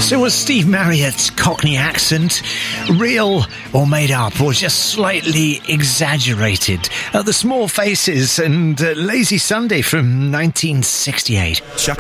So was Steve Marriott's Cockney accent real or made up or just slightly exaggerated? The Small Faces and Lazy Sunday from 1968.